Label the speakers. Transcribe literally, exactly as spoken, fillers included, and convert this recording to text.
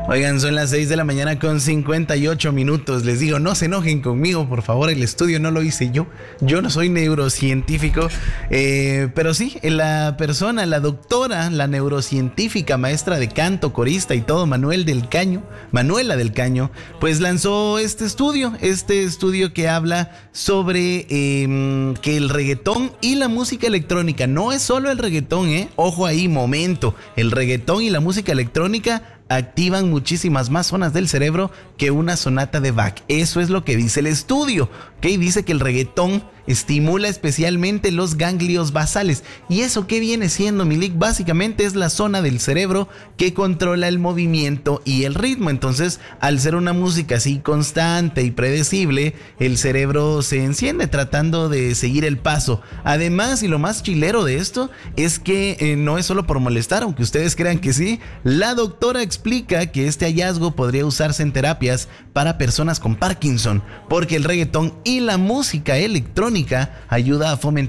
Speaker 1: Oigan, son las seis de la mañana con cincuenta y ocho minutos. Les digo, no se enojen conmigo, por favor. El estudio no lo hice yo. Yo no soy neurocientífico. Eh, pero sí, la persona, la doctora, la neurocientífica, maestra de canto, corista y todo, Manuel del Caño, Manuela del Caño, pues lanzó este estudio. Este estudio que habla sobre eh, que el reggaetón y la música electrónica, no es solo el reggaetón, ¿eh? Ojo ahí, momento. El reggaetón y la música electrónica activan muchísimas más zonas del cerebro que una sonata de Bach. Eso es lo que dice el estudio, ¿ok? Dice que el reggaetón estimula especialmente los ganglios basales. ¿Y eso qué viene siendo, Milik? Básicamente es la zona del cerebro que controla el movimiento y el ritmo. Entonces, al ser una música así constante y predecible, el cerebro se enciende tratando de seguir el paso. Además, y lo más chilero de esto, es que eh, no es solo por molestar, aunque ustedes crean que sí. La doctora explica que este hallazgo podría usarse en terapias para personas con Parkinson, porque el reggaetón y la música electrónica ayuda a fomentar